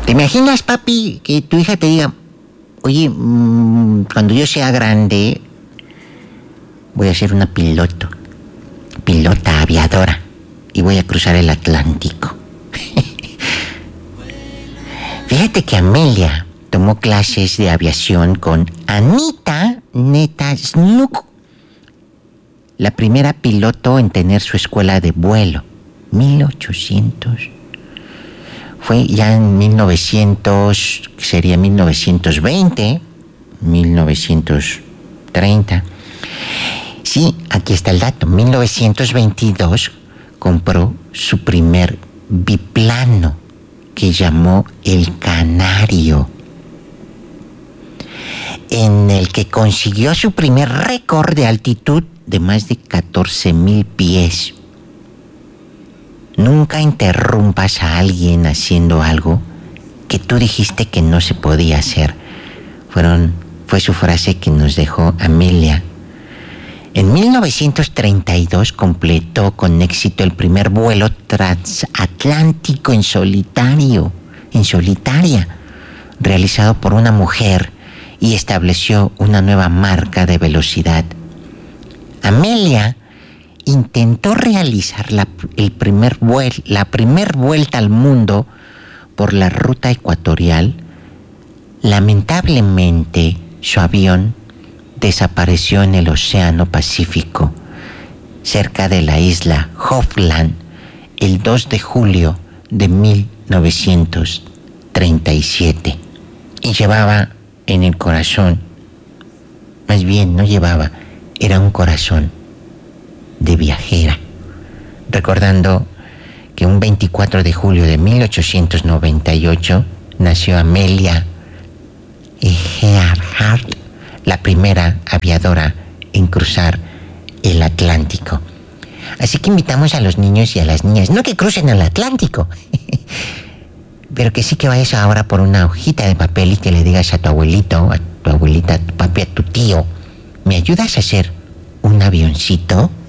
¿Te imaginas, papi, que tu hija te diga, oye, cuando yo sea grande, voy a ser una pilota aviadora, y voy a cruzar el Atlántico? Fíjate que Amelia tomó clases de aviación con Anita Netasnuk, la primera piloto en tener su escuela de vuelo. 1800. Fue ya en 1900, sería 1920, 1930. Sí, aquí está el dato. 1922 compró su primer biplano, que llamó el Canario, en el que consiguió su primer récord de altitud de más de 14,000 pies. Nunca interrumpas a alguien haciendo algo que tú dijiste que no se podía hacer. Fue su frase que nos dejó Amelia. En 1932 completó con éxito el primer vuelo transatlántico en solitaria, realizado por una mujer, y estableció una nueva marca de velocidad. Amelia intentó realizar la primer vuelta al mundo por la ruta ecuatorial. Lamentablemente, su avión desapareció en el Océano Pacífico, cerca de la isla Hovland, el 2 de julio de 1937. Y llevaba en el corazón, más bien no llevaba, era un corazón de viajera, recordando que un 24 de julio de 1898 nació Amelia Earhart, la primera aviadora en cruzar el Atlántico. Así que invitamos a los niños y a las niñas, no que crucen el Atlántico, pero que sí que vayas ahora por una hojita de papel y que le digas a tu abuelito, a tu abuelita, a tu papi, a tu tío, ¿me ayudas a hacer un avioncito?